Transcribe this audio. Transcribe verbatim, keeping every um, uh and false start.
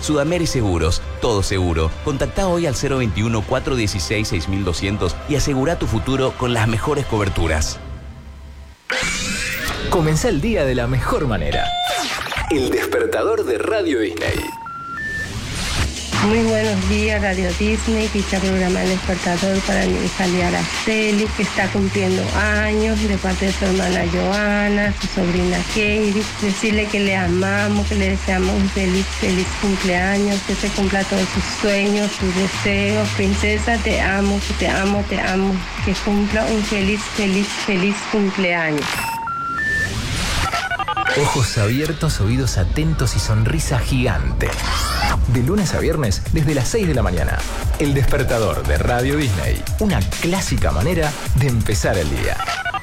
Sudameri Seguros, todo seguro. Contactá hoy al cero veintiuno, cuatrocientos dieciséis, seis mil doscientos y asegura tu futuro con las mejores coberturas. Comenzá el día de la mejor manera. El despertador de Radio Disney. Muy buenos días, Radio Disney. Quizá programa El Despertador para mi hija Lía Araceli, que está cumpliendo años, de parte de su hermana Joana, su sobrina Katie. Decirle que le amamos, que le deseamos un feliz, feliz cumpleaños, que se cumpla todos sus sueños, sus deseos. Princesa, te amo, te amo, te amo. Que cumpla un feliz, feliz, feliz cumpleaños. Ojos abiertos, oídos atentos y sonrisa gigante. De lunes a viernes, desde las seis de la mañana. El despertador de Radio Disney. Una clásica manera de empezar el día.